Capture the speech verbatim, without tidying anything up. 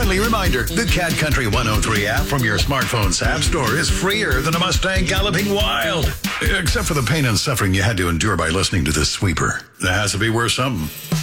Friendly reminder, the Cat Country one oh three app from your smartphone's app store is freer than a Mustang galloping wild. Except for the pain and suffering you had to endure by listening to this sweeper. That has to be worth something.